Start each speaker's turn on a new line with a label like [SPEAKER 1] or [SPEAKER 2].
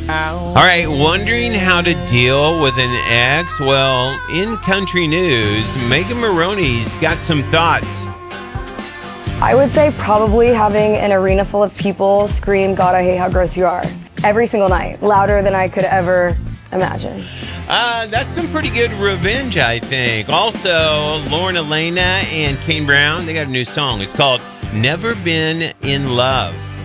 [SPEAKER 1] All right, wondering how to deal with an ex? Well, in country news, Megan Maroney's got some thoughts.
[SPEAKER 2] I would say probably having an arena full of people scream, God, I hate how gross you are, every single night, louder than I could ever imagine.
[SPEAKER 1] That's some pretty good revenge, I think. Also, Lauren Elena and Kane Brown, they got a new song. It's called Never Been in Love.